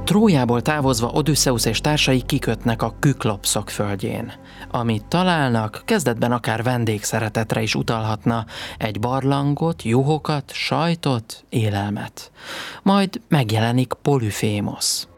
Trójából távozva Odüsszeusz és társai kikötnek a Küklopszok földjén. Amit találnak, kezdetben akár vendégszeretetre is utalhatna, egy barlangot, juhokat, sajtot, élelmet. Majd megjelenik Polyphémosz.